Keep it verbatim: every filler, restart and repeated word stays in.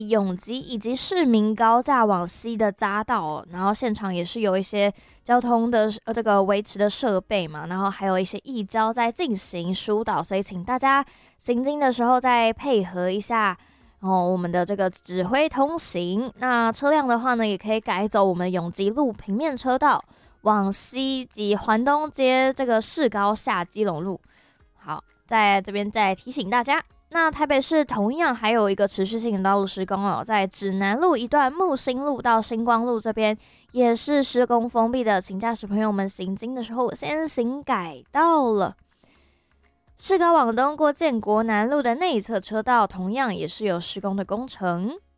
永吉以及市民高架往西的匝道哦，然后现场也是有一些交通的呃这个维持的设备嘛，然后还有一些义交在进行疏导，所以请大家行经的时候再配合一下哦我们的这个指挥通行。那车辆的话呢，也可以改走我们永吉路平面车道往西及环东街这个市高下基隆路。好，在这边再提醒大家。那台北市同样还有一个持续性的道路施工哦，在指南路一段木星路到星光路这边也是施工封闭的，请驾驶朋友们行经的时候先行改道了。市高往东过建国南路的内侧车道同样也是有施工的工程。